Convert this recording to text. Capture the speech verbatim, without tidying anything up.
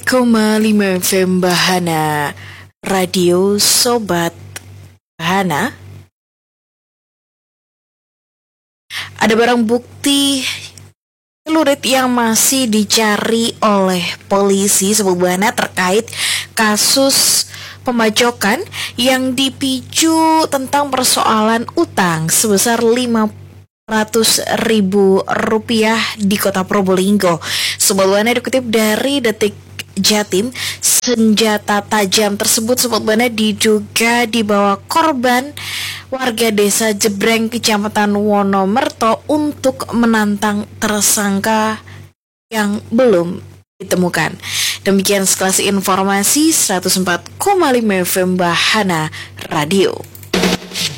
koma lima F M Bahana, Radio Sobat Bahana. Ada barang bukti celurit yang masih dicari oleh polisi Sobat Bahana terkait kasus pembacokan yang dipicu tentang persoalan utang sebesar lima ratus ribu rupiah di kota Probolinggo. Sobat Bahana dikutip dari Detik Jatim, senjata tajam tersebut Sobat Bahana diduga dibawa korban warga desa Jebreng, Kecamatan Wonomerto untuk menantang tersangka yang belum ditemukan. Demikian sekelas informasi seratus empat koma lima F M Bahana Radio.